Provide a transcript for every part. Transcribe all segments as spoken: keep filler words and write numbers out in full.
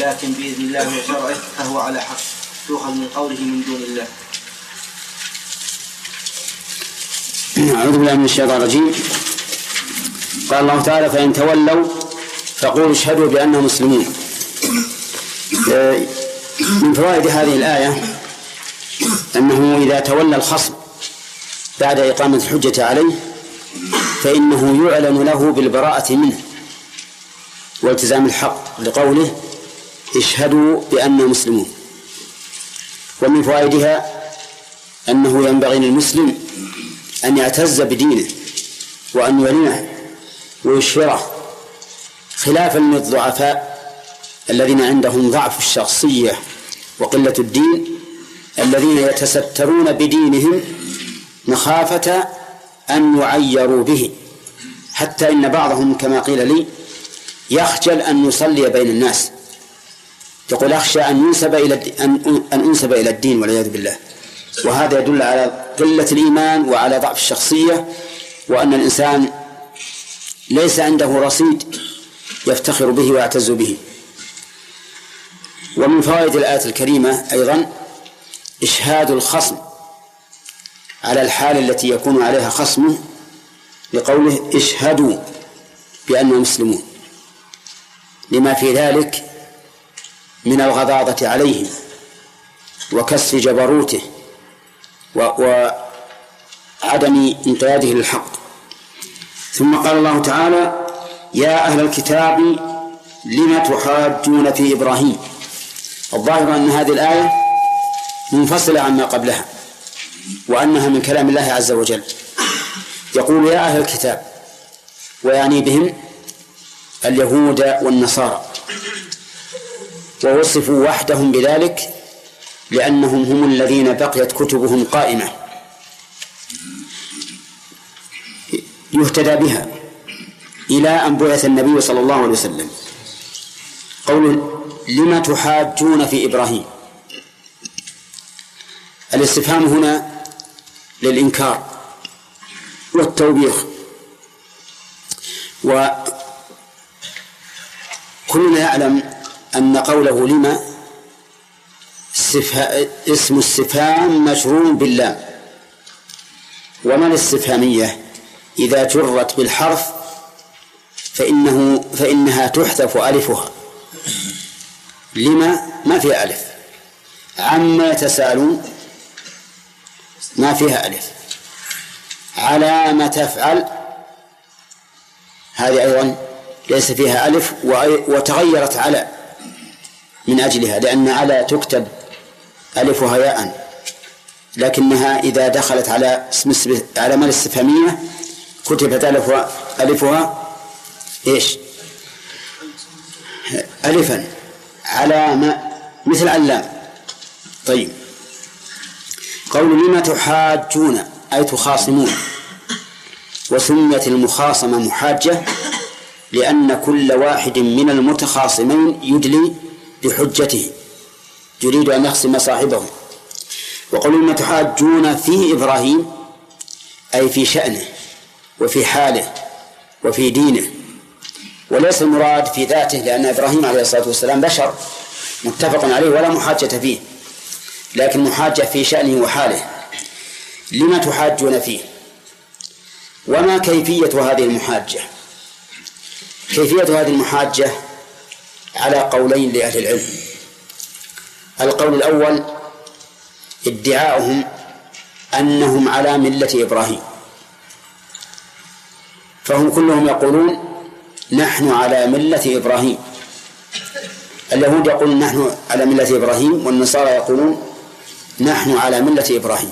ولكن بإذن الله وشرعه فهو على حق يؤخذ من قوله من دون الله. أعوذ بالله من الشيطان الرجيم. قال الله تعالى: فإن تولوا فقولوا اشهدوا بأنهم مسلمون. من فوائد هذه الآية أنه إذا تولى الخصم بعد إقامة الحجة عليه فإنه يعلن له بالبراءة منه والتزام الحق، لقوله اشهدوا بأنهم مسلمون. ومن فوائدها أنه ينبغي للمسلم أن يعتز بدينه وأن يعلنه ويشهره، خلافا للضعفاء الذين عندهم ضعف الشخصية وقلة الدين، الذين يتسترون بدينهم مخافة أن يعيروا به، حتى إن بعضهم كما قيل لي يخجل أن يصلي بين الناس، يقول أخشى أن ينسب إلى أن أنسب إلى الدين والعياذ بالله. وهذا يدل على قلة الإيمان وعلى ضعف الشخصية، وأن الإنسان ليس عنده رصيد يفتخر به ويعتز به. ومن فوائد الآية الكريمة أيضا إشهاد الخصم على الحال التي يكون عليها خصمه، لقوله اشهدوا بأنهم مسلمون، لما في ذلك من الغضاضة عليهم وكسر جبروته وعدم انقياده للحق. ثم قال الله تعالى: يا أهل الكتاب لم تحاجون في إبراهيم. الظاهر أن هذه الآية منفصلة عما قبلها، وأنها من كلام الله عز وجل. يقول يا أهل الكتاب، ويعني بهم اليهود والنصارى، ووصفوا وحدهم بذلك لأنهم هم الذين بقيت كتبهم قائمة يهتدى بها إلى أن بعث النبي صلى الله عليه وسلم. قول لما تحاجون في إبراهيم، الاستفهام هنا للإنكار والتوبيخ. وكلنا يعلم أن قوله لما اسم استفهام مشروع باللام، وما الاستفهامية إذا جرت بالحرف فإنه فإنها تحذف ألفها. لما ما فيها ألف، عما يتساءلون ما فيها ألف، على ما تفعل هذه أيضا ليس فيها ألف، وتغيرت على من أجلها، لأن على تكتب ألفها ياء، لكنها إذا دخلت على اسم على ما الاستفهامية كتبت ألفها ألفها إيش ألفا على ما مثل علام. طيب، قول لما تحاجون أي تخاصمون. وسميت المخاصمة محاجة لأن كل واحد من المتخاصمين يدلي بحجته، يريد أن يخصم صاحبه. وقول لما تحاجون في إبراهيم أي في شأنه وفي حاله وفي دينه، وليس المراد في ذاته، لأن إبراهيم عليه الصلاة والسلام بشر متفق عليه ولا محاجة فيه، لكن محاجة في شأنه وحاله. لما تحاجون فيه، وما كيفية هذه المحاجة؟ كيفية هذه المحاجة على قولين لأهل العلم. القول الأول ادعاؤهم أنهم على ملة إبراهيم، فهم كلهم يقولون نحن على ملة إبراهيم. اليهود يقولون نحن على ملة إبراهيم، والنصارى يقولون نحن على ملة إبراهيم.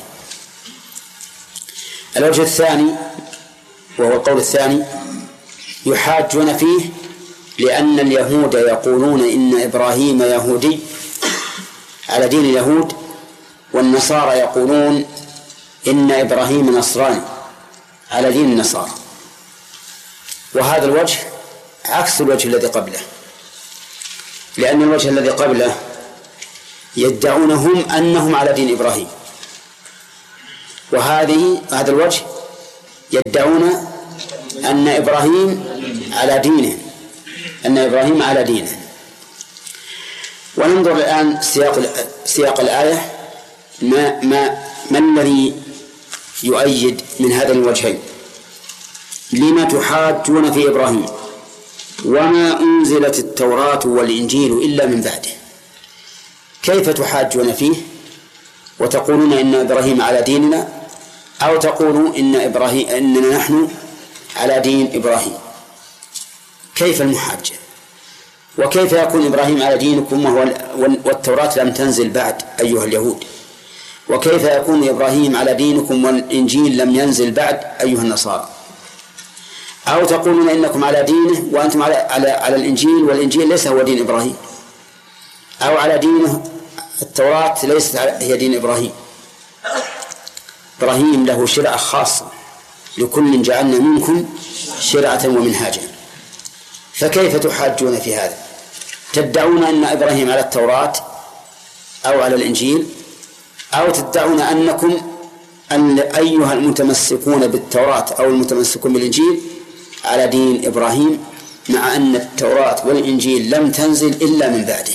الوجه الثاني وهو القول الثاني يحاجون فيه لأن اليهود يقولون إن إبراهيم يهودي على دين اليهود، والنصارى يقولون إن إبراهيم نصراني على دين النصارى. وهذا الوجه عكس الوجه الذي قبله، لأن الوجه الذي قبله يدعون هم أنهم على دين إبراهيم، وهذه هذا الوجه يدعون أن إبراهيم على دينه أن إبراهيم على دينه. وننظر الآن سياق سياق الآية ما ما ما الذي يؤيد من هذا الوجهين. لما تحاجون في إبراهيم وما أنزلت التوراة والإنجيل إلا من بعده. كيف تحاجون فيه وتقولون إن إبراهيم على ديننا، أو تقولوا إن إبراهيم إننا نحن على دين إبراهيم؟ كيف المحاجة؟ وكيف يكون إبراهيم على دينكم وهو والتوراة لم تنزل بعد أيها اليهود؟ وكيف يكون إبراهيم على دينكم والإنجيل لم ينزل بعد أيها النصارى؟ أو تقولون إنكم على دينه وأنتم على على على الإنجيل والإنجيل ليس هو دين إبراهيم، أو على دينه التوراة ليست هي دين إبراهيم. إبراهيم له شرعة خاصة، لكل جعلنا منكم شرعة ومنهاجا. فكيف تحاجون في هذا؟ تدعون أن إبراهيم على التوراة أو على الإنجيل، أو تدعون أنكم أن أيها المتمسكون بالتوراة أو المتمسكون بالإنجيل على دين إبراهيم، مع أن التوراة والإنجيل لم تنزل إلا من بعده.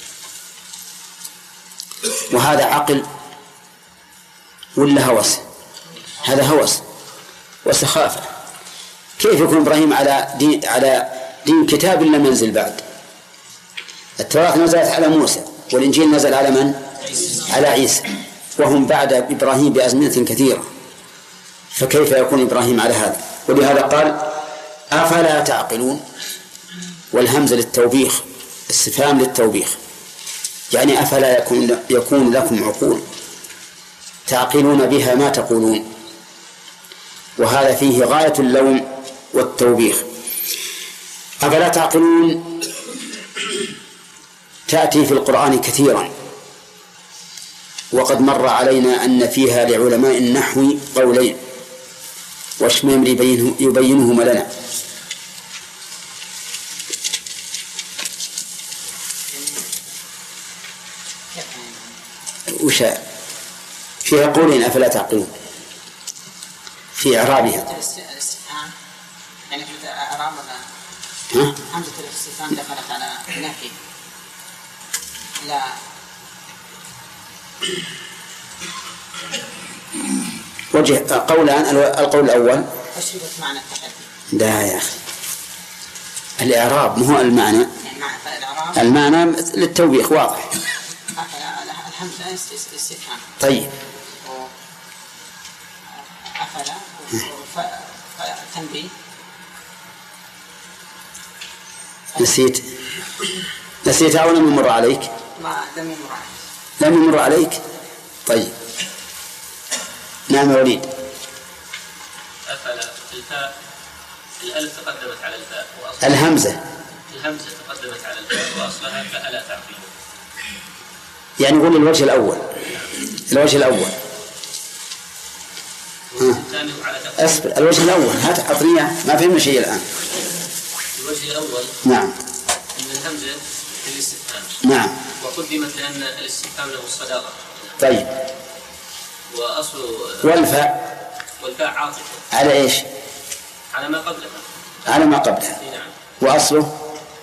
وهذا عقل ولا هوس؟ هذا هوس وسخافة. كيف يكون إبراهيم على دين على دين كتاب لم ينزل بعد؟ التوراة نزلت على موسى والإنجيل نزل على من؟ على عيسى، وهم بعد إبراهيم بأزمنة كثيرة. فكيف يكون إبراهيم على هذا؟ ولهذا قال أفلا تعقلون، والهمزة للتوبيخ، استفهام للتوبيخ، يعني أفلا يكون, يكون لكم عقول تعقلون بها ما تقولون. وهذا فيه غاية اللوم والتوبيخ. أفلا تعقلون تأتي في القرآن كثيرا، وقد مر علينا أن فيها لعلماء النحو قولين، واشمام يبينه يبينهما لنا. وش فيها قولين أفلا تعقلون في إعرابها. الاستفهام يعني في إعراب همزة الاستفهام دخلت على نافي لا وجه قولان. القول الأول أشربت معنى التحدي. لا يا أخي، الإعراب مو المعنى. يعني المعنى للتوبيخ واضح. الهمزة استفهام. طيب أفلا تنبيه. نسيت نسيت أو لم يمر عليك؟ ما لم يمر عليك. لم يمر عليك. طيب نعم يا وليد. أفلا الفاء الألف تقدمت على الفاء وأصلها الهمزة الهمزة تقدمت على الفاء وأصلها فألا تعقلون. يعني قول الوجه الأول. الوجه الأول أصبر. الوجه الأول هات أطرية، ما فهمنا شيء الآن. الوجه الأول نعم إن الهمزة للاستفهام. نعم وقدمت لأن الاستفهام له الصداقة. طيب وأصل والفاء والفاء عاطفة على إيش؟ على ما قبلها. على ما قبلها. نعم. وأصله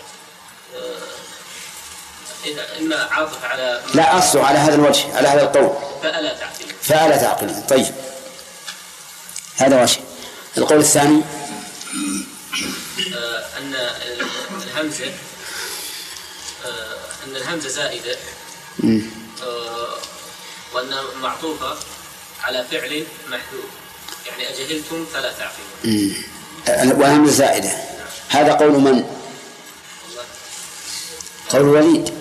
إذا إما عاطف على لا أصله على هذا الوجه، على هذا القول فألا تعقلون. فألا تعقلون. طيب هذا وجه. القول الثاني آه أن الهمزة آه أن الهمزة زائدة آه وأنها معطوفة على فعل محذوف، يعني أجهلتم فلا تعقلون. وهمزة زائدة. هذا قول من؟ قول وليد.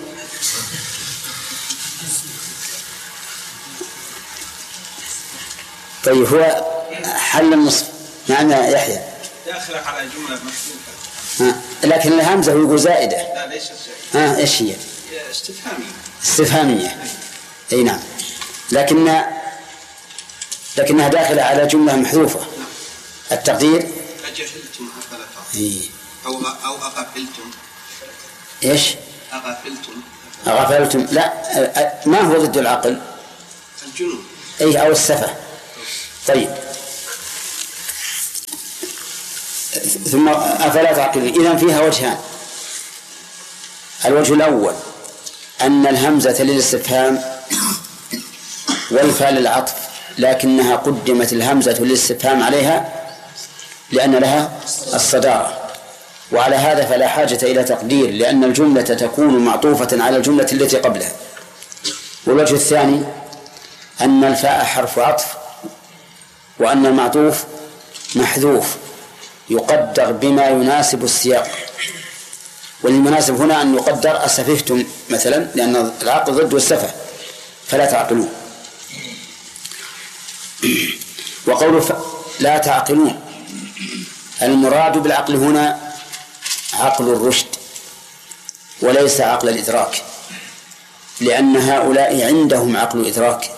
طيب هو حل النصف. نعم يا يحيى. داخل على جملة محذوفة. لكن الهمزة يقول زائدة. لا ليست زائدة. ها ايش هي؟ استفهامية. استفهامية. اي نعم. لكن لكنها داخلة على جملة محذوفة. التقدير أجهلتم أفلا إيه. أو أو أغفلتم. إيش؟ أغفلتم. أغفلتم لا، ما هو ضد العقل؟ الجنون. أي أو السفة. طيب ثم أفلا تعقلون. إذن فيها وجهان. الوجه الأول أن الهمزة للاستفهام والفاء للعطف، لكنها قدمت الهمزة للاستفهام عليها لأن لها الصدارة، وعلى هذا فلا حاجة إلى تقدير، لأن الجملة تكون معطوفة على الجملة التي قبلها. والوجه الثاني أن الفاء حرف عطف، وأن المعطوف محذوف يقدر بما يناسب السياق. والمناسب هنا أن يقدر أسفهتم مثلا، لأن العقل ضد السفه فلا تعقلون. وقوله لا تعقلون، المراد بالعقل هنا عقل الرشد وليس عقل الإدراك، لأن هؤلاء عندهم عقل الإدراك.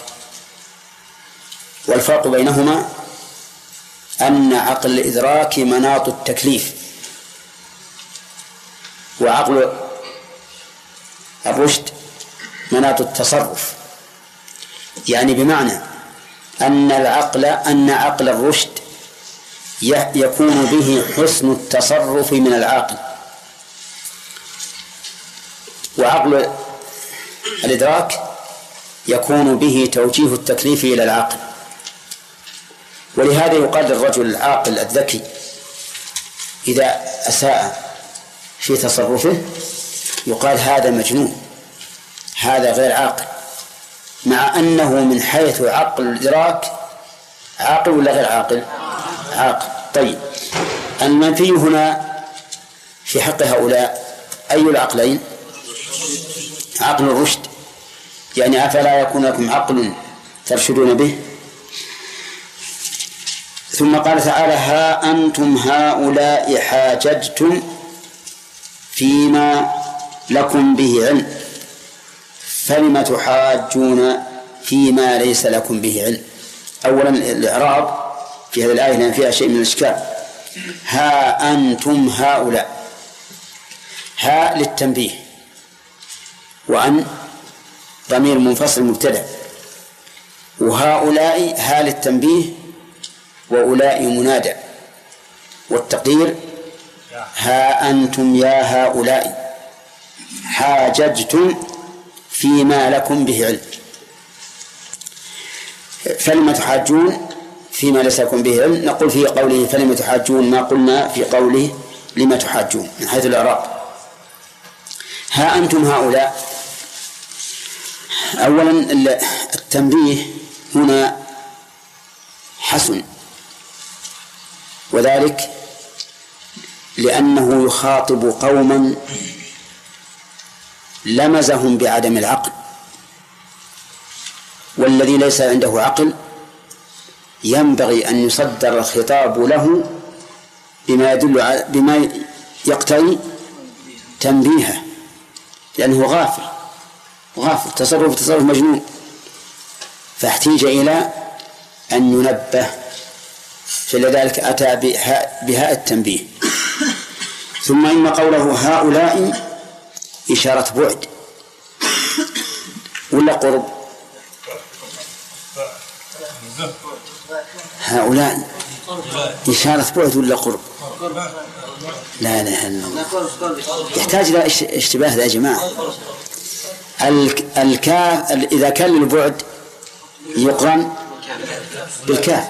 والفرق بينهما أن عقل الإدراك مناط التكليف، وعقل الرشد مناط التصرف. يعني بمعنى أن العقل أن عقل الرشد يكون به حسن التصرف من العاقل، وعقل الإدراك يكون به توجيه التكليف إلى العاقل. ولهذا يقال الرجل العاقل الذكي إذا أساء في تصرفه يقال هذا مجنون، هذا غير عاقل، مع أنه من حيث عقل الإدراك عاقل ولا غير عاقل؟ عاقل. طيب، المنفي هنا في حق هؤلاء أي العقلين؟ عقل الرشد، يعني أفلا يكون لكم عقل ترشدون به. ثم قال تعالى ها أنتم هؤلاء حاججتم فيما لكم به علم فلم تحاجون فيما ليس لكم به علم. أولا الإعراب في هذه الآية لأن فيها شيء من الإشكال. ها أنتم هؤلاء، ها للتنبيه، وأن ضمير منفصل مبتدأ، وهؤلاء ها للتنبيه وأولئك منادى، والتقدير ها أنتم يا هؤلاء حاججتم فيما لكم به علم. فلم تحاجون فيما ليس لكم به علم، نقول في قوله فلم تحاجون ما قلنا في قوله لما تحاجون من حيث الإعراب. ها أنتم هؤلاء، أولا التنبيه هنا حسن، وذلك لأنه يخاطب قوما لمزهم بعدم العقل، والذي ليس عنده عقل ينبغي أن يصدر الخطاب له بما يدل على بما يقتضي تنبيهه، لأنه غافل غافل تصرف تصرف مجنون، فاحتيج إلى أن ينبه، فلذلك أتى بهاء التنبيه. ثم إن قوله هؤلاء إشارة بعد ولا قرب؟ هؤلاء إشارة بعد ولا قرب؟ لا لا لا، يحتاج إلى اشتباه يا جماعة. الكاف إذا كان للبعد يقرن بالكاف،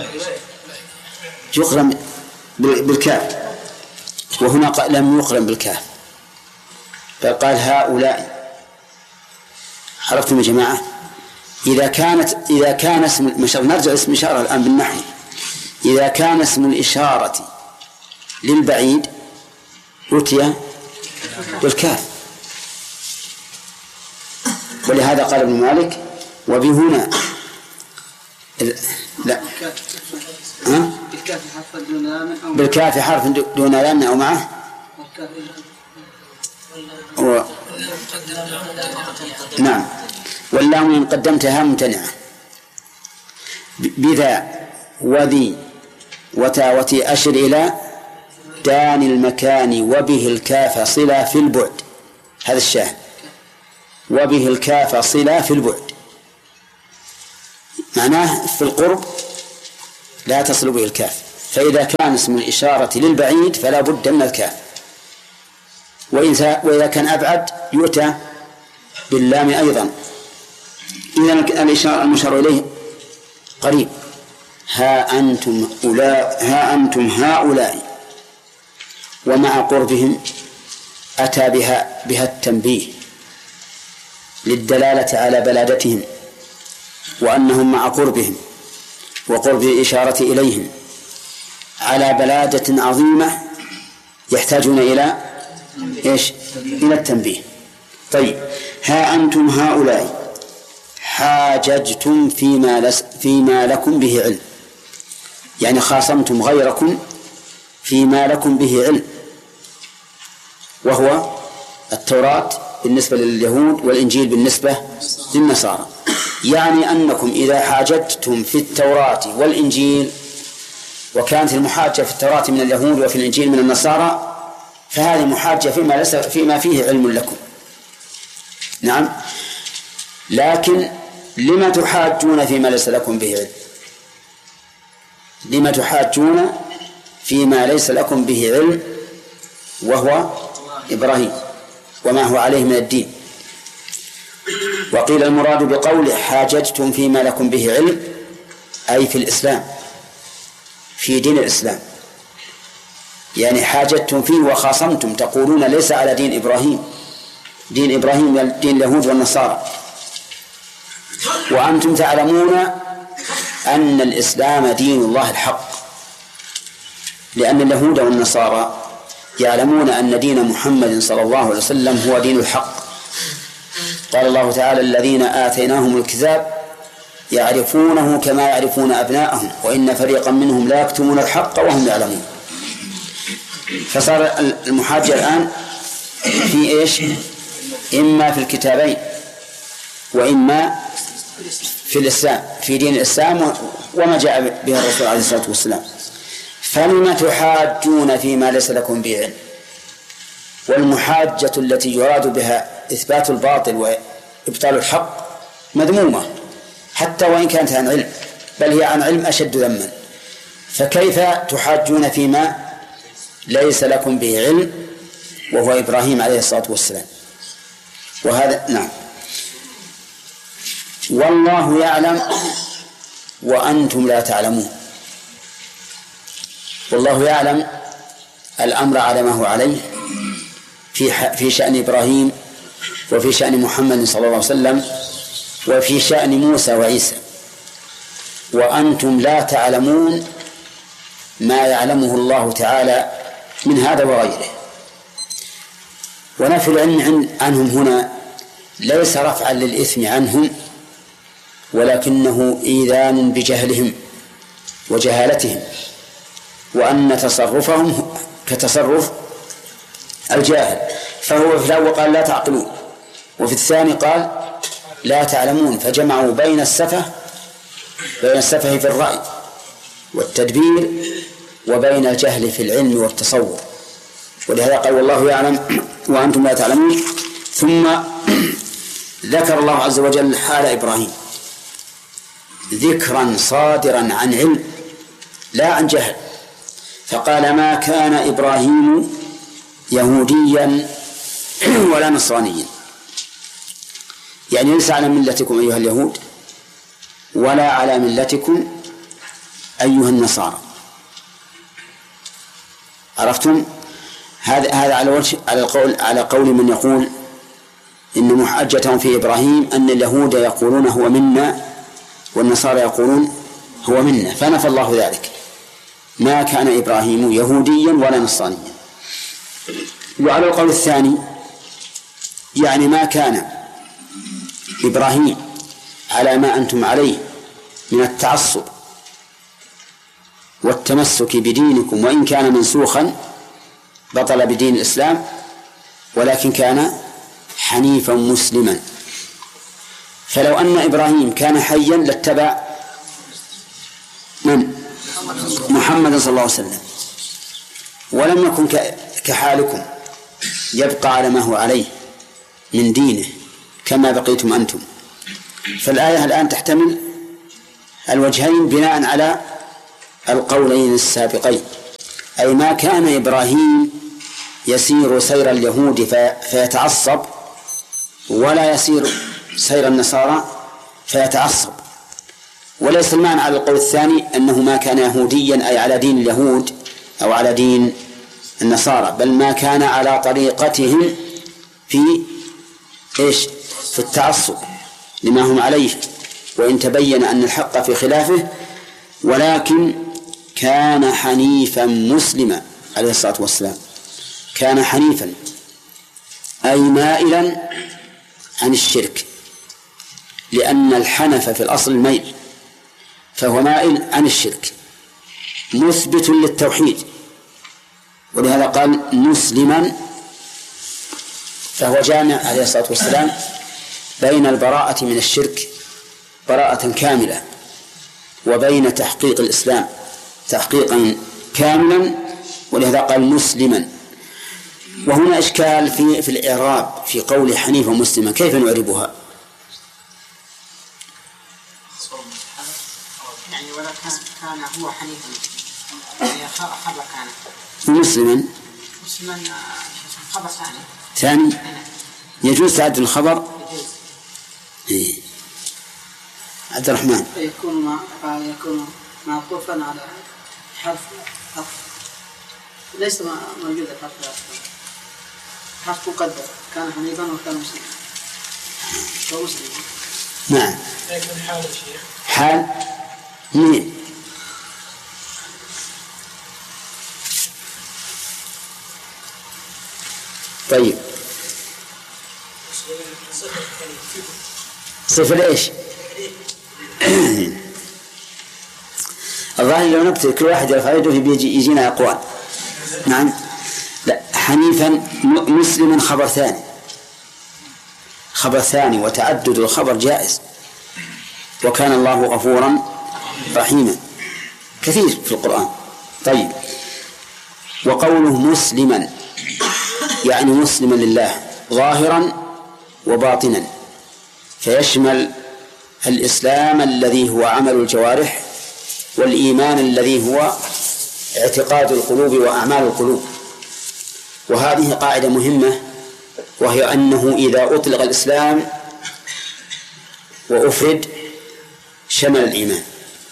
يقرن بالكاف، وهنا لم يقرن بالكاف، فقال هؤلاء. عرفتم يا جماعة؟ إذا كانت إذا كان اسم الإشارة، نرجع اسم الإشارة الآن بالنحو، إذا كان اسم الإشارة للبعيد أتي بالكاف، ولهذا قال ابن مالك وبهنا لا ها؟ بالكاف حرف دون لام أو معه و... نعم، واللام إن قدمتها ممتنعة. بذا وذي وتا وتي أشر إلى دان المكان وبه الكاف صلة في البعد، هذا الشاهد، وبه الكاف صلة في البعد، معناه في القرب لا تصل به الكاف، فإذا كان اسم الإشارة للبعيد فلا بد من الكاف، وإذا كان أبعد يؤتى باللام أيضا. إذن الإشارة المشار إليه قريب. ها أنتم أولاء ها أنتم هؤلاء، ومع قربهم أتى بها بها التنبيه للدلالة على بلادتهم، وأنهم مع قربهم وقرب الإشارة إليهم على بلادة عظيمة يحتاجون إلى إيش؟ إلى التنبيه. طيب، ها أنتم هؤلاء حاججتم فيما, لس فيما لكم به علم، يعني خاصمتم غيركم فيما لكم به علم، وهو التوراة بالنسبة لليهود والإنجيل بالنسبة للنصارى. يعني أنكم إذا حاججتم في التوراة والإنجيل، وكانت المحاجة في التوراة من اليهود وفي الإنجيل من النصارى، فهذه محاجة فيما, ليس فيما فيه علم لكم. نعم، لكن لما تحاجون فيما ليس لكم به علم؟ لما تحاجون فيما ليس لكم به علم وهو إبراهيم وما هو عليه من الدين. وقيل المراد بقوله حاججتم فيما لكم به علم أي في الإسلام، في دين الإسلام، يعني حاججتم فيه وخاصمتم، تقولون ليس على دين إبراهيم، دين إبراهيم دين اليهود والنصارى، وأنتم تعلمون أن الإسلام دين الله الحق، لأن اليهود والنصارى يعلمون أن دين محمد صلى الله عليه وسلم هو دين الحق. قال الله تعالى الذين آتيناهم الكتاب يعرفونه كما يعرفون أبناءهم وإن فريقا منهم لا يكتمون الحق وهم يعلمون. فصار المحاجة الآن في إيش؟ إما في الكتابين وإما في الإسلام، في دين الإسلام وما جاء به الرسول عليه الصلاة والسلام. فلما تحاجون فيما ليس لكم به علم؟ والمحاجة التي يراد بها إثبات الباطل وإبطال الحق مذمومة حتى وإن كانت عن علم، بل هي عن علم أشد ذما، فكيف تحاجون فيما ليس لكم به علم وهو إبراهيم عليه الصلاة والسلام؟ وهذا نعم. والله يعلم وأنتم لا تعلمون. والله يعلم الأمر على ما هو عليه في في شأن إبراهيم وفي شأن محمد صلى الله عليه وسلم وفي شأن موسى وعيسى، وأنتم لا تعلمون ما يعلمه الله تعالى من هذا وغيره. ونفي العلم عنهم هنا ليس رفعا للإثم عنهم، ولكنه إيذان بجهلهم وجهالتهم، وأن تصرفهم كتصرف الجاهل. فهو في الأول قال لا تعقلون، وفي الثاني قال لا تعلمون، فجمعوا بين السفه بين السفه في الرأي والتدبير وبين الجهل في العلم والتصور. ولهذا قال والله يعلم وأنتم لا تعلمون. ثم ذكر الله عز وجل حال إبراهيم ذكرا صادرا عن علم لا عن جهل، فقال ما كان إبراهيم يهوديا ولا نصرانيا، يعني ليس على ملتكم أيها اليهود ولا على ملتكم أيها النصارى. عرفتم؟ هذا هذا على وجه على القول على قول من يقول إن محاجتهم في إبراهيم أن اليهود يقولون هو منا والنصارى يقولون هو منا، فنفى الله ذلك. ما كان إبراهيم يهوديا ولا نصرانيا. وعلى القول الثاني يعني ما كان إبراهيم على ما أنتم عليه من التعصب والتمسك بدينكم، وإن كان منسوخا بطل بدين الإسلام، ولكن كان حنيفا مسلما. فلو أن إبراهيم كان حيا لاتبع من؟ محمد صلى الله عليه وسلم، ولم يكن كحالكم يبقى على ما هو عليه من دينه كما بقيتم أنتم. فالآية الآن تحتمل الوجهين بناء على القولين السابقين، أي ما كان إبراهيم يسير سير اليهود فيتعصب ولا يسير سير النصارى فيتعصب. وليس المعنى على القول الثاني أنه ما كان يهوديا أي على دين اليهود أو على دين النصارى، بل ما كان على طريقتهم في إيش؟ في التعصب لما هم عليه، وإن تبين أن الحق في خلافه، ولكن كان حنيفا مسلما عليه الصلاة والسلام. كان حنيفا أي مائلا عن الشرك، لأن الحنف في الأصل الميل، فهو مائل عن الشرك مثبت للتوحيد، ولهذا قال مسلما، فهو جامع عليه الصلاة والسلام بين البراءة من الشرك براءة كاملة وبين تحقيق الإسلام تحقيقا كاملا، ولهذا قال مسلما. وهنا إشكال في في الإعراب في قول حنيفا مسلما، كيف نعربها؟ يعني ولا كان كان هو حنيفا يعني خبر كان مسلما مسلما خبر ثاني ثاني يجوز تعدد الخبر. إيه. عبد الرحمن يكون مع يكون معطوفا على حرف حرف ليس موجود حرف حرف مقدر، كان حنيفا وكان مسلما ومسلما. نعم. يكون حال الشيخ حال مين؟ طيب صفر ايش؟ الظاهر لو نكتب كل واحد يرفع يده بيجي يجينا أقوال. نعم. لا، حنيفا مسلما خبر ثاني، خبر ثاني وتعدد الخبر جائز، وكان الله غفورا رحيما كثير في القرآن. طيب، وقوله مسلما يعني مسلما لله ظاهرا وباطنا، فيشمل الإسلام الذي هو عمل الجوارح، والإيمان الذي هو اعتقاد القلوب وأعمال القلوب. وهذه قاعدة مهمة، وهي أنه إذا أطلق الإسلام وأفرد شمل الإيمان،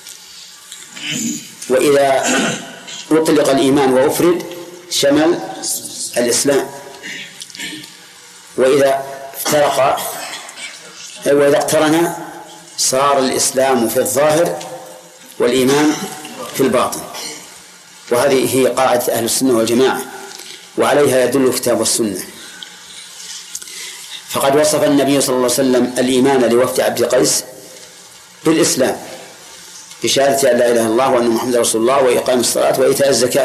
وإذا أطلق الإيمان وأفرد شمل الإسلام، وإذا افترق وإذا اقترن صار الإسلام في الظاهر والإيمان في الباطن. وهذه هي قاعدة أهل السنة والجماعة، وعليها يدل الكتاب والسنة. فقد وصف النبي صلى الله عليه وسلم الإيمان لوفد عبد قيس بالإسلام، بشهادة أن لا إله إلا الله وأن محمد رسول الله وإقام الصلاة وإيتاء الزكاة.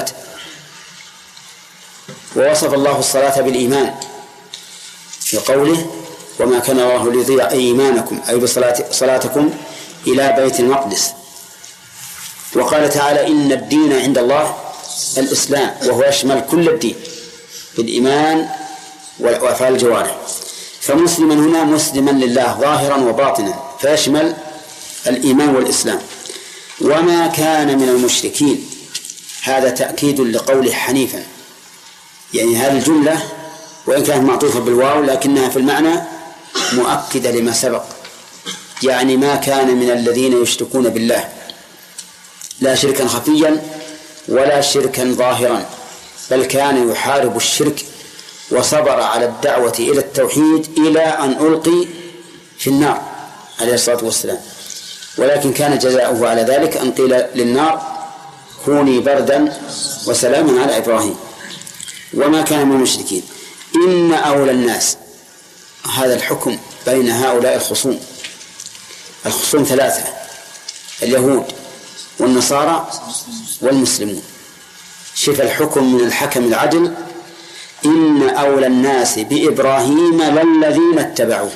ووصف الله الصلاة بالإيمان في قوله وما كان الله ليضيع إيمانكم أي بصلاتكم إلى بيت المقدس. وقال تعالى إن الدين عند الله الإسلام، وهو يشمل كل الدين بالإيمان وأفعال الجوارح. فمسلما هنا مسلما لله ظاهرا وباطنا، فيشمل الإيمان والإسلام. وما كان من المشركين، هذا تأكيد لقوله حنيفا، يعني هذه الجملة وإن كانت معطوفة بالواو لكنها في المعنى مؤكدة لما سبق، يعني ما كان من الذين يشركون بالله، لا شركا خفيا ولا شركا ظاهرا، بل كان يحارب الشرك وصبر على الدعوة إلى التوحيد إلى أن ألقي في النار عليه الصلاة والسلام. ولكن كان جزاؤه على ذلك أن قيل للنار كوني بردا وسلاما على إبراهيم. وما كان من المشركين. إن أولى الناس، هذا الحكم بين هؤلاء الخصوم، الخصوم ثلاثة: اليهود والنصارى والمسلمون. شف الحكم من الحكم العدل: إن أولى الناس بإبراهيم للذين اتبعوه.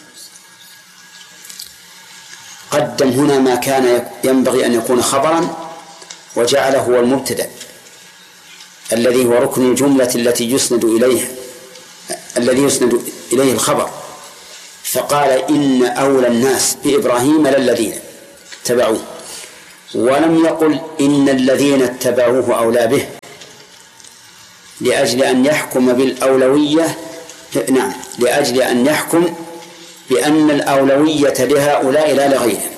قدم هنا ما كان ينبغي أن يكون خبرا وجعله هو المبتدأ الذي هو ركن الجملة التي يسند إليه الذي يسند إليه الخبر، فقال إن أولى الناس بإبراهيم للذين اتبعوه، ولم يقل إن الذين اتبعوه أولى به، لأجل أن يحكم بالأولوية نعم، لأجل أن يحكم بأن الأولوية لهؤلاء لا لغيرهم.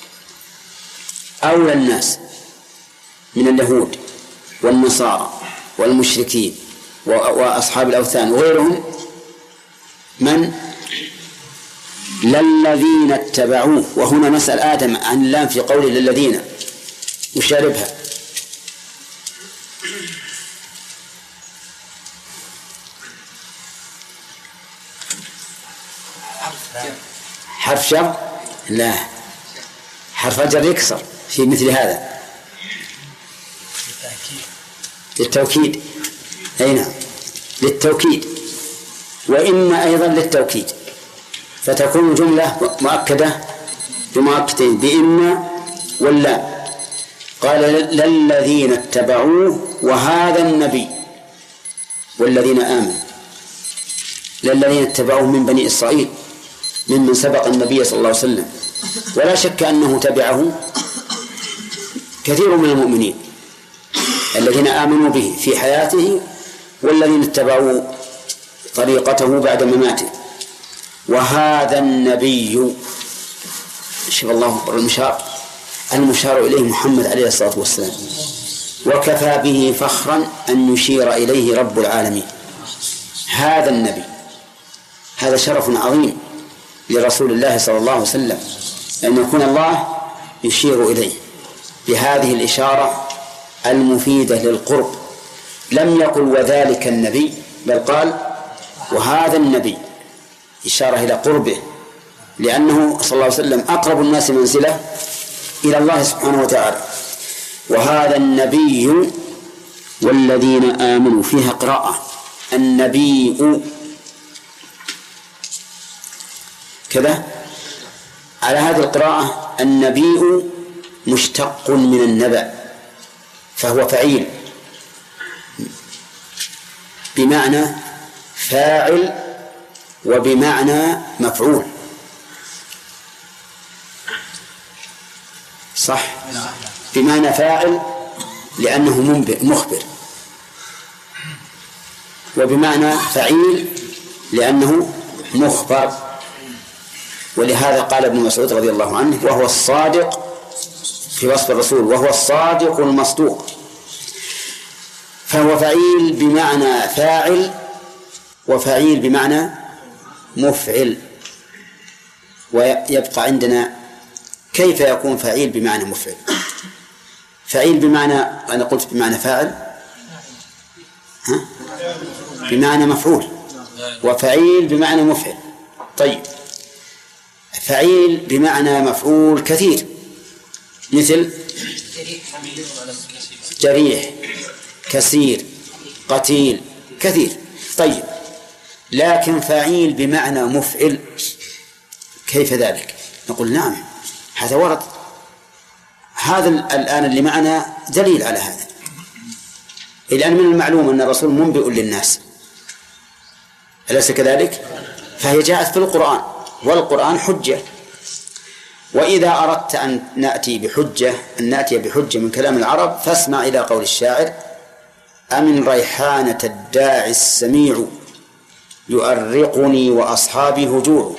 أولى الناس من اليهود والنصارى والمشركين وأصحاب الأوثان وغيرهم من للذين اتبعوه. وهنا نسأل آدم عن اللام في قوله للذين يشاربها. حرف جر؟ لا، حرف الجر يكسر في مثل هذا للتوكيد. أي نعم، للتوكيد، وإما أيضا للتوكيد، فتكون جملة مؤكدة بمؤكدين بإما ولا. قال للذين اتبعوه وهذا النبي والذين آمنوا. للذين اتبعوه من بني إسرائيل ممن سبق النبي صلى الله عليه وسلم، ولا شك أنه تبعه كثير من المؤمنين الذين آمنوا به في حياته والذين اتبعوا طريقته بعد مماته. وهذا النبي، شوف الله أكبر، المشار المشار إليه محمد عليه الصلاة والسلام، وكفى به فخرا أن يشير إليه رب العالمين. هذا النبي، هذا شرف عظيم لرسول الله صلى الله عليه وسلم أن يكون الله يشير إليه بهذه الإشارة المفيدة للقرب. لم يقل وذلك النبي، بل قال وهذا النبي، إشارة إلى قربه، لأنه صلى الله عليه وسلم أقرب الناس منزلة إلى الله سبحانه وتعالى. وهذا النبي والذين آمنوا، فيها قراءة النبي كذا. على هذه القراءة النبي مشتق من النبأ، فهو فعيل بمعنى فاعل وبمعنى مفعول، صح؟ بمعنى فاعل لأنه مخبر، وبمعنى فعيل لأنه مخبر. ولهذا قال ابن مسعود رضي الله عنه وهو الصادق في وصف الرسول، وهو الصادق المصدوق. فهو فعيل بمعنى فاعل وفعيل بمعنى مفعل. ويبقى عندنا كيف يكون فعيل بمعنى مفعل؟ فعيل بمعنى، أنا قلت بمعنى فاعل، ها؟ بمعنى مفعول، وفعيل بمعنى مفعل. طيب، فعيل بمعنى مفعول كثير، مثل جريح، كثير، قتيل، كثير. طيب، لكن فعيل بمعنى مفعل كيف ذلك؟ نقول نعم، هذا ورد. هذا الآن اللي معنا دليل على هذا، لأن من المعلوم أن الرسول منبئ للناس، أليس كذلك؟ فهي جاءت في القرآن، والقرآن حجة. وإذا أردت أن نأتي بحجة أن نأتي بحجة من كلام العرب فاسمع إلى قول الشاعر: أمن ريحانة الداعي السميع يؤرقني وأصحابي هجوع.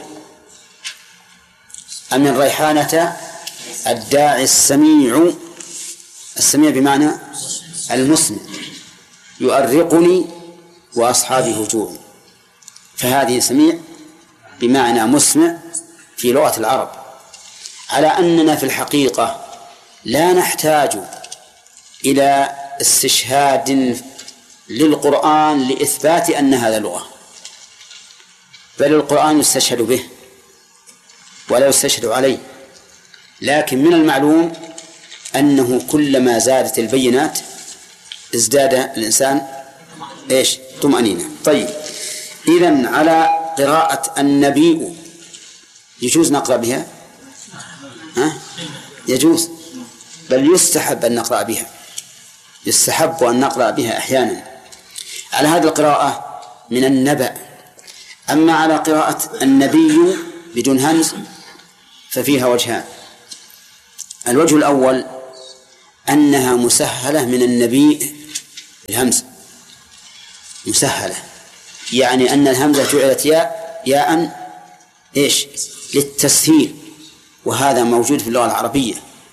أمن ريحانة الداعي السميع، السميع بمعنى المسمع، يؤرقني وأصحابي هجوع. فهذه سميع بمعنى مسمع في لغة العرب، على أننا في الحقيقة لا نحتاج إلى استشهاد للقرآن لإثبات أن هذا لغة، بل القرآن يستشهد به ولا يستشهد عليه. لكن من المعلوم أنه كلما زادت البينات ازداد الإنسان إيش؟ طمأنينة. طيب، إذن على قراءة النبي يجوز نقرأ بها؟ ها؟ يجوز، بل يستحب أن نقرأ بها، يستحب أن نقرأ بها أحيانا على هذه القراءة من النبأ. أما على قراءة النبي بدون همز ففيها وجهان. الوجه الأول أنها مسهلة من النبي الهمز، مسهلة يعني أن الهمزة جعلت ياء ياء إيش للتسهيل، وهذا موجود في اللغة العربية.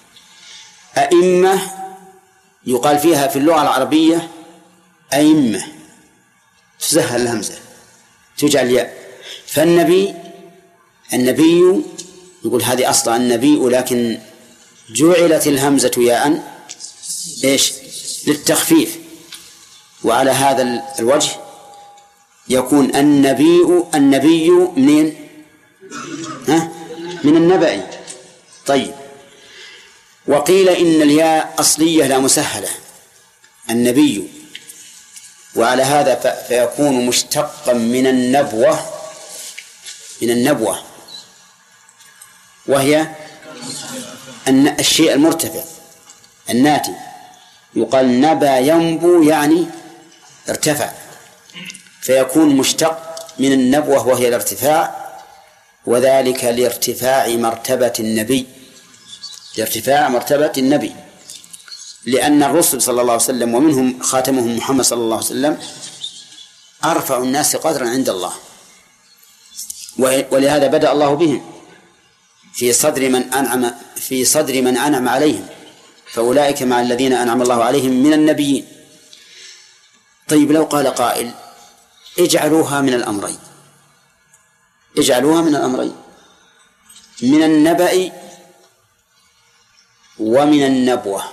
أئمة يقال فيها في اللغة العربية أئمة، تسهل الهمزة تجعل ياء. فالنبي النبي يقول هذه أصلا النبي، لكن جعلت الهمزة ياء إيش للتخفيف، وعلى هذا الوجه يكون النبي النبي منين؟ ها؟ من النبأ. طيب، وقيل إن الياء أصلية لا مسهلة النبي، وعلى هذا فيكون مشتقا من النبوة من النبوة وهي الشيء المرتفع الناتي. يقال نبا ينبو يعني ارتفع، فيكون مشتق من النبوة وهي الارتفاع، وذلك لارتفاع مرتبة النبي لارتفاع مرتبة النبي لأن الرسل صلى الله عليه وسلم ومنهم خاتمهم محمد صلى الله عليه وسلم أرفع الناس قدرا عند الله، ولهذا بدأ الله بهم في صدر من أنعم في صدر من أنعم عليهم، فأولئك مع الذين أنعم الله عليهم من النبيين. طيب، لو قال قائل اجعلوها من الأمرين اجعلوها من الأمرين من النبأ ومن النبوة،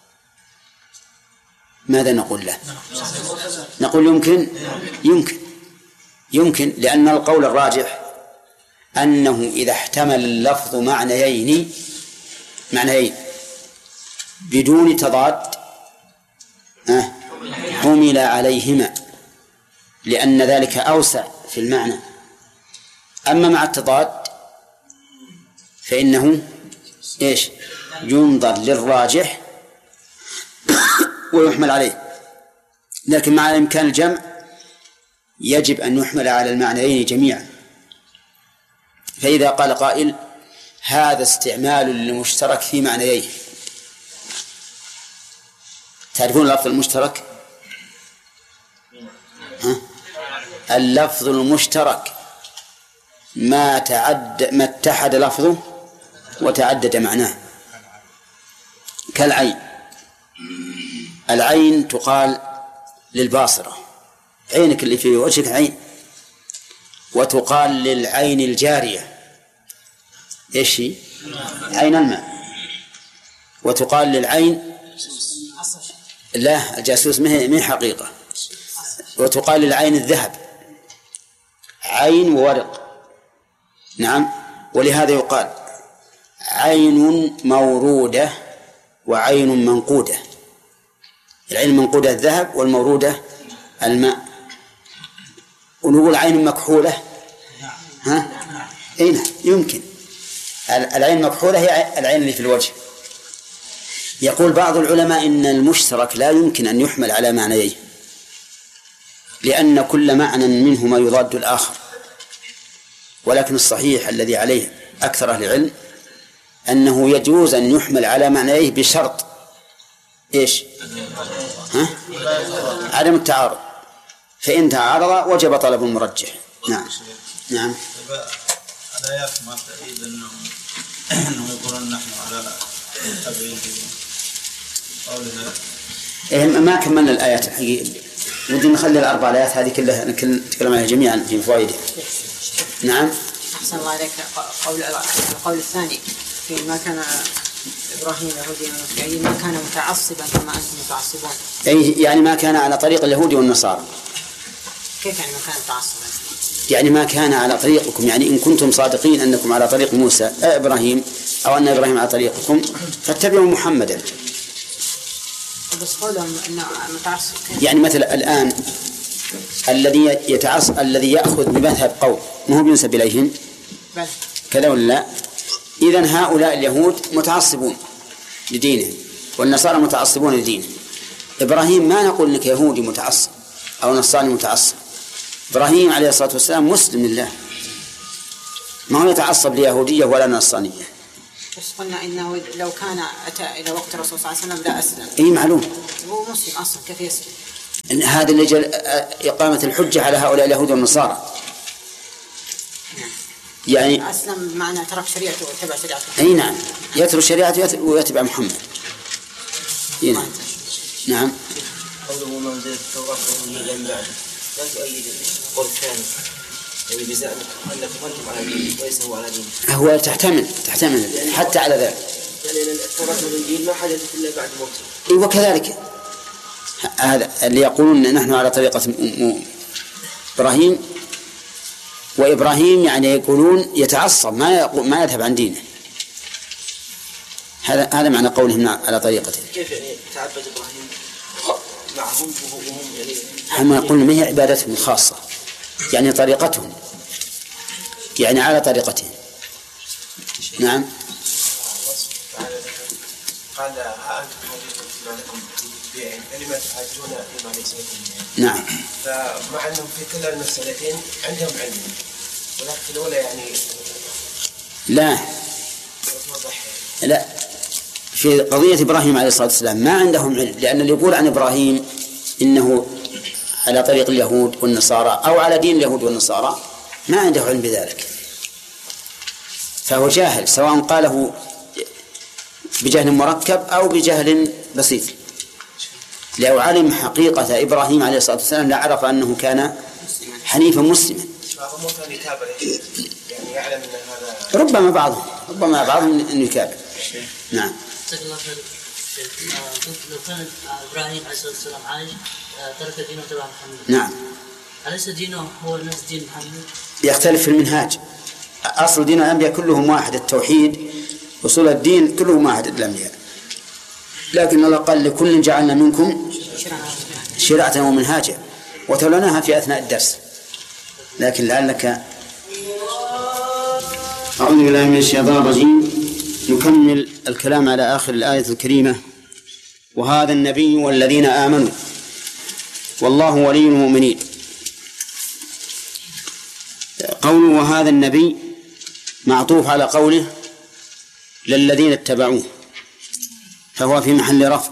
ماذا نقول له؟ نقول يمكن يمكن يمكن لأن القول الراجح أنه إذا احتمل اللفظ معنيين معنيين بدون تضاد أه حمل عليهما، لأن ذلك أوسع في المعنى. أما مع التضاد فإنه إيش ينظر للراجح ويحمل عليه، لكن مع إمكان الجمع يجب أن يحمل على المعنيين جميعا. فإذا قال قائل هذا استعمال للمشترك في معنيين، تعرفون اللفظ المشترك؟ ها؟ اللفظ المشترك ما تعد ما اتحد لفظه وتعدد معناه، كالعين. العين تقال للباصرة، عينك اللي في وجهك عين، وتقال للعين الجارية ايش هي؟ عين الماء. وتقال للعين لا الجاسوس ما هي حقيقة. وتقال للعين الذهب، عين وورق. نعم، ولهذا يقال عين مورودة وعين منقودة. العين المنقودة الذهب والمورودة الماء. ونقول عين مكحولة، ها؟ أين يمكن العين المكحولة هي العين اللي في الوجه. يقول بعض العلماء إن المشترك لا يمكن أن يحمل على معنيين، لأن كل معنى منهما يضاد الآخر. ولكن الصحيح الذي عليه أكثر أهل العلم أنه يجوز أن يحمل على معنيه بشرط إيش؟ ها؟ عدم التعارض، فإن تعارض وجب طلب المرجح. نعم نعم. الآيات ما تريد أنه أنه يقولون نحن على أبي قولها. ما كملنا الآيات الحقيقة، ودي نخلي الأربع آيات هذه كلها نتكلم عنها جميعا في فوائده. نعم. أحسن الله عليك. قول القول الثاني في ما كان إبراهيم يهوديا ومسيحيا ما كان متعصبا كما أنتم متعصبون. أي يعني ما كان على طريق اليهود والنصارى. كيف يعني ما كان متعصبا؟ يعني ما كان على طريقكم، يعني إن كنتم صادقين أنكم على طريق موسى أه إبراهيم أو أن إبراهيم على طريقكم فاتبعوا محمدا. بس قولهم أنه متعصب. يعني مثلا الآن الذي يتعصب الذي يأخذ بمذهب قوم ما هو بينسب إليهم كذا ولا لا؟ إذن هؤلاء اليهود متعصبون لدينهم والنصارى متعصبون لدينهم. إبراهيم ما نقول إنك يهودي متعصب أو نصراني متعصب. إبراهيم عليه الصلاة والسلام مسلم لله، ما هو يتعصب ليهودية ولا نصرانية. بس قلنا إنه لو كان أتى إلى وقت الرسول صلى الله عليه وسلم لا أسلم. إيه معلوم. هو مسلم أصلا، كيف يسلم؟ هذا اللي جل إقامة الحجة على هؤلاء اليهود والنصارى، يعني أسلم بمعنى ترك شريعته واتبع شريعته. أي نعم، يترك شريعته ويتبع محمد. نعم. نعم. قوله من زاد التوراة والإنجيل من بعده لا تؤيد القول الثاني، يعني بزعمك أنكم أنتم على دين وليس هو على دين. هو تحتمل تحتمل حتى على ذلك. يعني التوراة والإنجيل ما حدث إلا بعد موته. إيه وكذلك هذا اللي يقولون إن نحن على طريقة إبراهيم، وإبراهيم يعني يقولون يتعصب ما ما يذهب عن دينه. هذا هذا معنى قولهم على طريقته. كيف يعني تعبد إبراهيم معهم وهم يعني؟ هم يقولون ما هي عبادتهم الخاصة، يعني طريقتهم، يعني على طريقتهم. نعم. قال ها أنتم حاجون فيما لكم بيع لما تحاجون فيما ليس لكم. نعم. فمع أنهم في كلا المسألتين عندهم علم، ولكن في الأولى يعني لا لا في قضية إبراهيم عليه الصلاة والسلام ما عندهم علم، لأن اللي يقول عن إبراهيم إنه على طريق اليهود والنصارى أو على دين اليهود والنصارى ما عنده علم بذلك، فهو جاهل، سواء قاله بجهل مركب أو بجهل بسيط. لو علم حقيقة إبراهيم عليه الصلاة والسلام لعرف أنه كان حنيفا مسلما. يعني يعلم أن هذا ربما بعضهم ربما بعضهم أن يكابر. نعم. لو كان إبراهيم عليه الصلاة والسلام عايش ترك دينه تبع محمد. نعم. أليس دينه هو نفس دين محمد؟ يختلف في المنهاج. أصل دين الأنبياء كلهم واحد، التوحيد، أصول الدين كلهم واحد الأنبياء، لكن الله قال لكل جعلنا منكم شرعة ومنهاجا، وتولوناها في أثناء الدرس، لكن لعلك. أعوذ بالله من الشيطان الرجيم. نكمل الكلام على آخر الآية الكريمة: وهذا النبي والذين آمنوا والله ولي المؤمنين. قوله وهذا النبي معطوف على قوله للذين اتبعوه، فهو في محل رفع،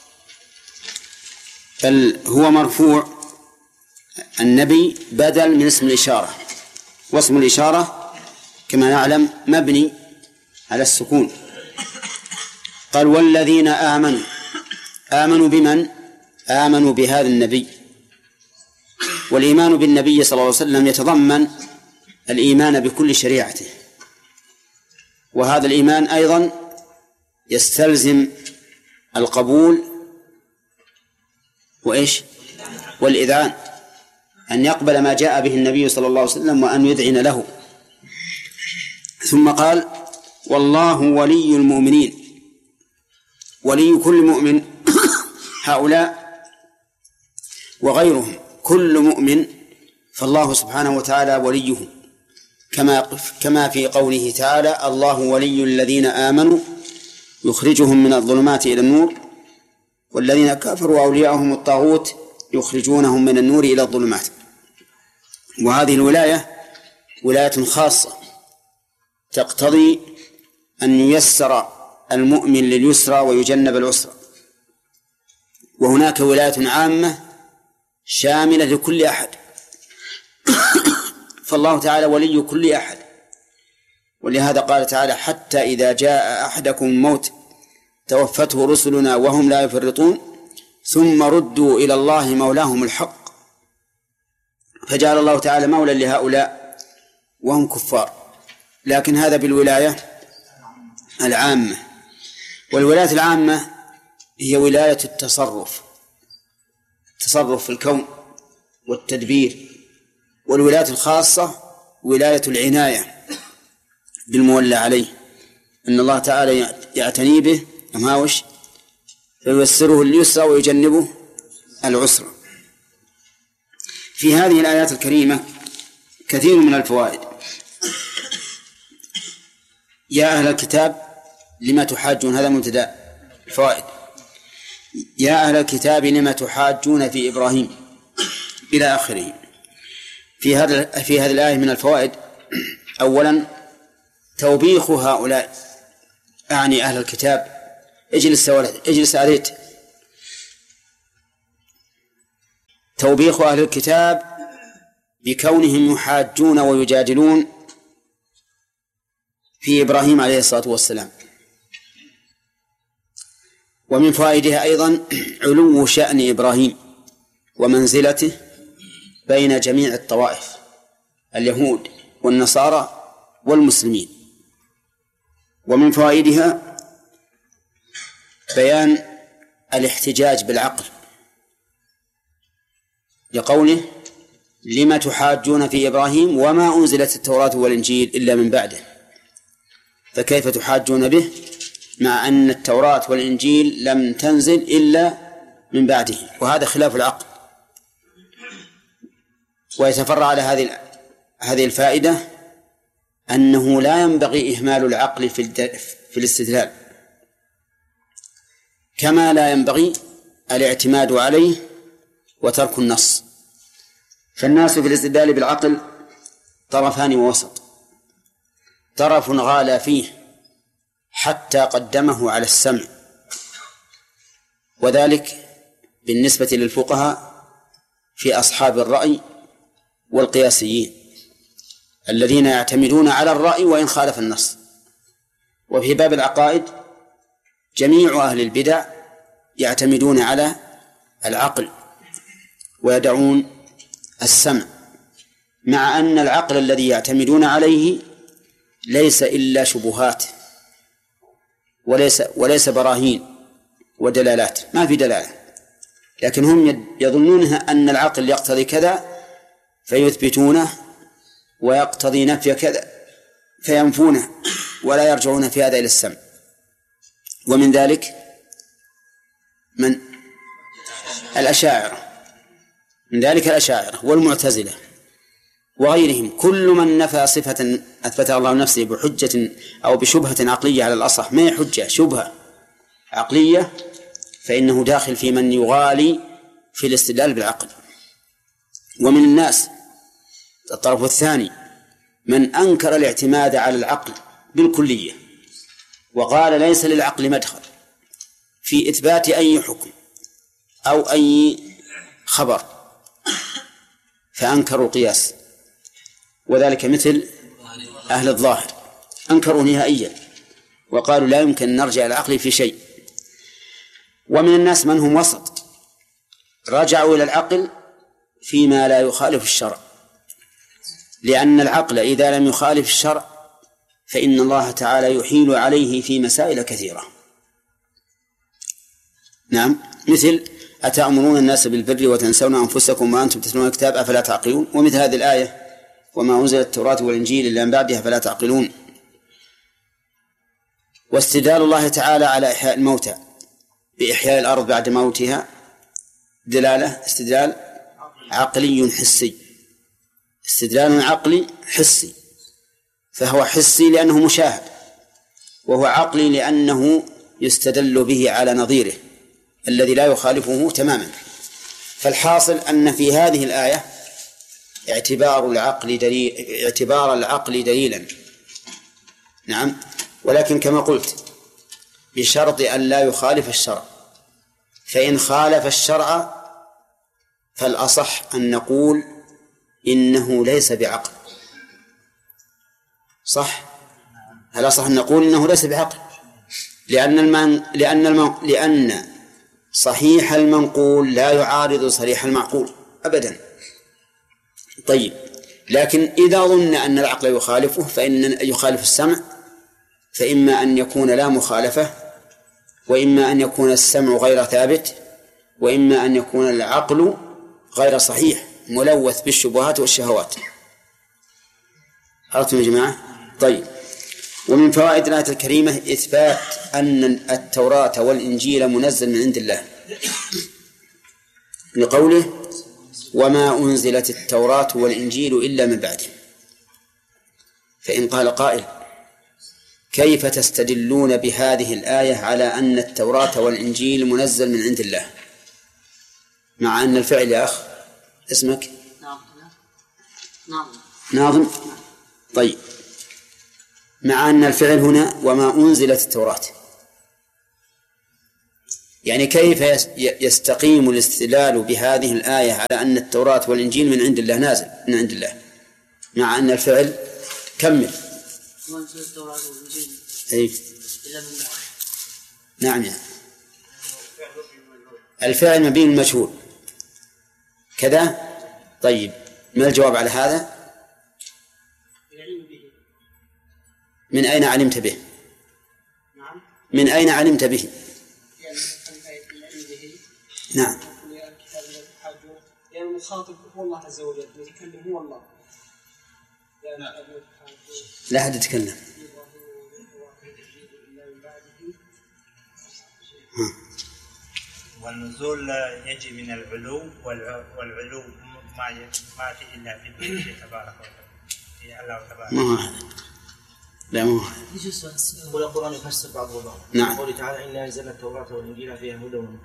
بل هو مرفوع. النبي بدل من اسم الإشارة، واسم الإشارة كما نعلم مبني على السكون. قال والذين آمنوا. آمنوا بمن؟ آمنوا بهذا النبي. والإيمان بالنبي صلى الله عليه وسلم يتضمن الإيمان بكل شريعته، وهذا الإيمان أيضا يستلزم القبول وإيش والإذعان، أن يقبل ما جاء به النبي صلى الله عليه وسلم وأن يذعن له. ثم قال والله ولي المؤمنين، ولي كل مؤمن هؤلاء وغيرهم، كل مؤمن فالله سبحانه وتعالى وليه، كما كما في قوله تعالى الله ولي الذين آمنوا يخرجهم من الظلمات إلى النور والذين كفروا أولياءهم الطاغوت يخرجونهم من النور إلى الظلمات. وهذه الولاية ولاية خاصة تقتضي أن ييسر المؤمن لليسرى ويجنب العسرى، وهناك ولاية عامة شاملة لكل أحد فالله تعالى ولي كل أحد، ولهذا قال تعالى حتى إذا جاء أحدكم الموت توفته رسلنا وهم لا يفرطون ثم ردوا إلى الله مولاهم الحق، فجعل الله تعالى مولا لهؤلاء وهم كفار. لكن هذا بالولاية العامة، والولاية العامة هي ولاية التصرف، التصرف في الكون والتدبير. والولاية الخاصة ولاية العناية بالمولى عليه، أن الله تعالى يعتني به أماوش فييسره اليسرى ويجنبه العسرى. في هذه الآيات الكريمة كثير من الفوائد. يا أهل الكتاب لما تحاجون، هذا مبتدأ الفوائد. يا أهل الكتاب لما تحاجون في إبراهيم إلى آخره. في هذا في هذه الآية من الفوائد: أولا توبيخ هؤلاء، أعني أهل الكتاب. اجلس يا ولد، اجلس عليت. توبيخ أهل الكتاب بكونهم يحاجون ويجادلون في إبراهيم عليه الصلاة والسلام. ومن فوائدها أيضا علو شأن إبراهيم ومنزلته بين جميع الطوائف اليهود والنصارى والمسلمين. ومن فوائدها بيان الاحتجاج بالعقل لقوله لما تحاجون في إبراهيم وما أنزلت التوراة والإنجيل إلا من بعده، فكيف تحاجون به مع أن التوراة والإنجيل لم تنزل إلا من بعده؟ وهذا خلاف العقل. ويتفرع على هذه هذه الفائدة أنه لا ينبغي إهمال العقل في في الاستدلال، كما لا ينبغي الاعتماد عليه وترك النص. فالناس في الاستدلال بالعقل طرفان ووسط، طرف غالى فيه حتى قدمه على السمع، وذلك بالنسبة للفقهاء في أصحاب الرأي والقياسيين الذين يعتمدون على الرأي وإن خالف النص. وفي باب العقائد جميع أهل البدع يعتمدون على العقل ويدعون السمع، مع أن العقل الذي يعتمدون عليه ليس إلا شبهات وليس وليس براهين ودلالات، ما في دلالة، لكن هم يظنونها أن العقل يقتضي كذا فيثبتونه ويقتضي نفي كذا فينفونه ولا يرجعون في هذا إلى السمع. ومن ذلك من الأشاعرة من ذلك الأشاعرة والمعتزلة وغيرهم، كل من نفى صفة أثبتها الله نفسه بحجة أو بشبهة عقلية على الأصح، ما هي حجة، شبهة عقلية، فإنه داخل في من يغالي في الاستدلال بالعقل. ومن الناس الطرف الثاني من أنكر الاعتماد على العقل بالكلية وقال ليس للعقل مدخل في إثبات أي حكم أو أي خبر، فأنكروا القياس، وذلك مثل أهل الظاهر أنكروا نهائيا وقالوا لا يمكن أن نرجع العقل في شيء. ومن الناس من هم وسط، رجعوا إلى العقل فيما لا يخالف الشرع، لأن العقل إذا لم يخالف الشرع فإن الله تعالى يحيل عليه في مسائل كثيرة. نعم، مثل أتأمرون الناس بالبر وتنسون أنفسكم وأنتم تتلون الكتاب أفلا تعقلون، ومثل هذه الآية وما أنزل التوراة والإنجيل إلا من بعدها فلا تعقلون. واستدلال الله تعالى على إحياء الموتى بإحياء الأرض بعد موتها دلالة استدلال عقلي حسي، استدلال عقلي حسي، فهو حسي لأنه مشاهد، وهو عقلي لأنه يستدل به على نظيره الذي لا يخالفه تماما. فالحاصل أن في هذه الآية اعتبار العقل دليل اعتبار العقل دليلا، نعم، ولكن كما قلت بشرط أن لا يخالف الشرع، فإن خالف الشرع فالأصح أن نقول إنه ليس بعقل. صح؟ الأصح أن نقول إنه ليس بعقل، لأن المن... لأن المن... لأن صحيح المنقول لا يعارض صريح المعقول أبدا. طيب، لكن إذا ظن أن العقل يخالفه فإن يخالف السمع، فإما أن يكون لا مخالفة، وإما أن يكون السمع غير ثابت، وإما أن يكون العقل غير صحيح ملوث بالشبهات والشهوات. عرفتم يا جماعة؟ طيب، ومن فوائد الآية الكريمة إثبات أن التوراة والإنجيل منزل من عند الله لقوله وما أنزلت التوراة والإنجيل إلا من بعده. فإن قال قائل كيف تستدلون بهذه الآية على أن التوراة والإنجيل منزل من عند الله مع أن الفعل يا أخ اسمك ناظم ناظم طيب، مع أن الفعل هنا وما أنزلت التوراة، يعني كيف يستقيم الاستدلال بهذه الآية على أن التوراة والإنجيل من عند الله نازل من عند الله مع أن الفعل كمل أي نعم يعني. الفعل مبني المجهول كذا. طيب ما الجواب على هذا؟ من أين علمت به؟ من أين علمت به؟ نعم يعني المخاطب هو الله عز وجل، المتكلم هو الله. لا أحد يتكلم. والنزول يجي من العلو، والعلو ما ما في إلا في الله تبارك وتعالى. الله تبارك. ما هو هذا. لا مو هذا. يقول القرآن يفسر بعضه بعضا. نعم. قوله تعالى إنا أنزلنا التوراة والإنجيل فيها هدى ونور.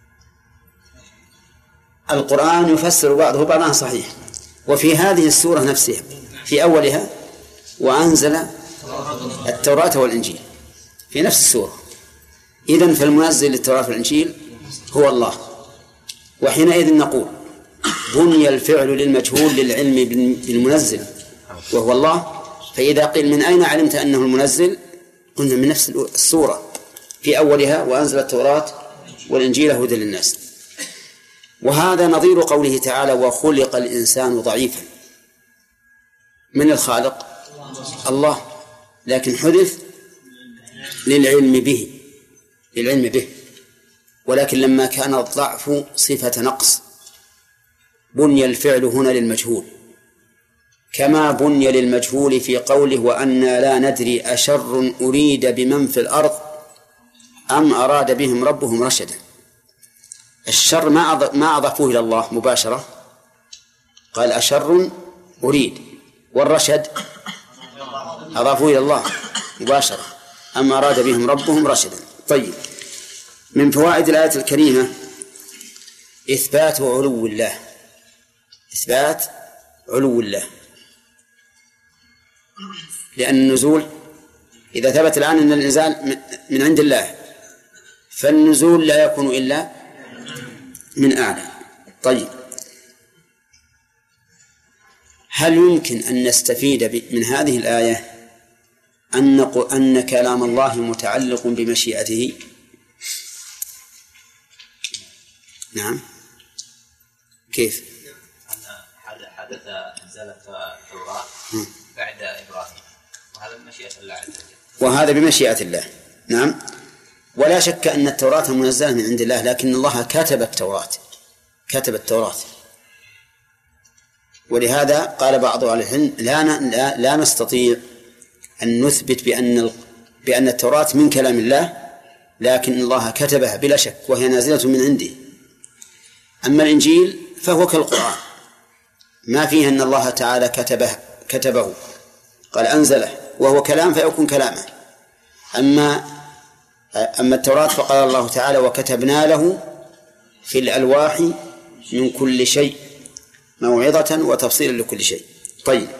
القرآن يفسر بعضه بعضا صحيح. وفي هذه السورة نفسها في أولها وأنزل التوراة والإنجيل في نفس السورة. إذن فالمنزل للتوراة والإنجيل هو الله. وحينئذ نقول بني الفعل للمجهول للعلم بالمنزل وهو الله. فإذا قيل من أين علمت أنه المنزل؟ قلنا من نفس السورة في أولها وأنزل التوراة والإنجيل هدى للناس. وهذا نظير قوله تعالى وخلق الإنسان ضعيفا. من الخالق؟ الله، لكن حدث للعلم به للعلم به ولكن لما كان الضعف صفة نقص بني الفعل هنا للمجهول، كما بني للمجهول في قوله وأنا لا ندري أشر أريد بمن في الأرض أم أراد بهم ربهم رشدا. الشر ما ما أضافوه إلى الله مباشرة، قال أشر أريد، والرشد أضافوه إلى الله مباشرة أم أراد بهم ربهم رشدا. طيب، من فوائد الآية الكريمة إثبات علو الله، إثبات علو الله، لأن النزول إذا ثبت الآن أن الإنزال من عند الله فالنزول لا يكون إلا من أعلى. طيب، هل يمكن أن نستفيد من هذه الآية أن أن كلام الله متعلق بمشيئته؟ نعم. كيف؟ حدث إنزال التوراة بعد إبراهيم، وهذا بمشيئة الله عز وجل. وهذا بمشيئة الله، نعم. ولا شك أن التوراة منزلة من عند الله، لكن الله كتب التوراة كتب التوراة ولهذا قال بعض أهل العلم لا, لا, لا نستطيع أن نثبت بأن بأن التوراة من كلام الله، لكن الله كتبها بلا شك وهي نازلة من عنده. أما الإنجيل فهو كالقرآن، ما فيه أن الله تعالى كتبه كتبه قال أنزله وهو كلام فيكون كلامه. أما أما التوراة فقال الله تعالى وكتبنا له في الألواح من كل شيء موعظة وتفصيلا لكل شيء. طيب،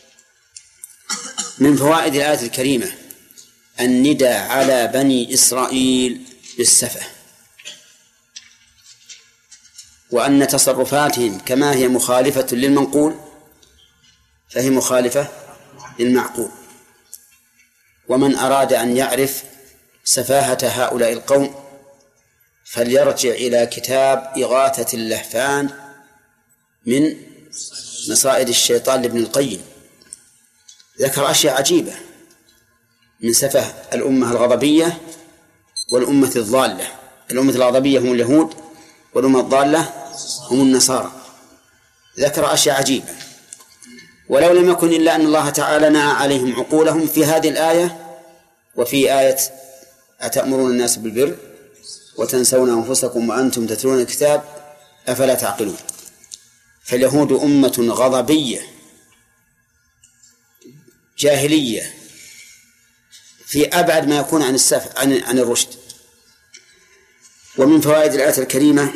من فوائد الآية الكريمة الندى على بني إسرائيل بالسفة، وأن تصرفاتهم كما هي مخالفة للمنقول فهي مخالفة للمعقول. ومن أراد أن يعرف سفاهة هؤلاء القوم فليرجع إلى كتاب إغاثة اللهفان من مصائد الشيطان لابن القيم، ذكر أشياء عجيبة من سفه الأمة الغضبية والأمة الضالة. الأمة الغضبية هم اليهود والأمة الضالة هم النصارى، ذكر أشياء عجيبة. ولو لم يكن إلا أن الله تعالى نعى عليهم عقولهم في هذه الآية وفي آية أتأمرون الناس بالبر وتنسون أنفسكم وأنتم تتلون الكتاب أفلا تعقلون. فاليهود أمة غضبية جاهلية في أبعد ما يكون عن السف عن عن الرشد. ومن فوائد الآية الكريمة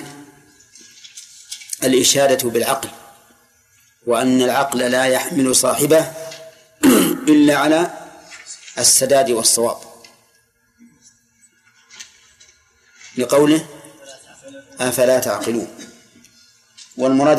الإشادة بالعقل، وأن العقل لا يحمل صاحبه إلا على السداد والصواب. لقوله أفلا تعقلون. والمراد